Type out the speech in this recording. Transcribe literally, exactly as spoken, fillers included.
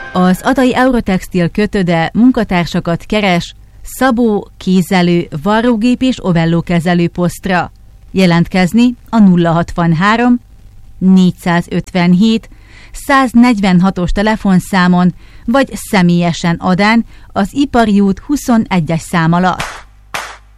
Az Adai Eurotextil kötöde munkatársakat keres szabó, kézelő, varrógép és ovelló kezelő posztra. Jelentkezni a nulla hatvanhárom négyszázötvenhét száznegyvenhatos telefonszámon vagy személyesen Adán az Ipari út huszonegyes szám alatt.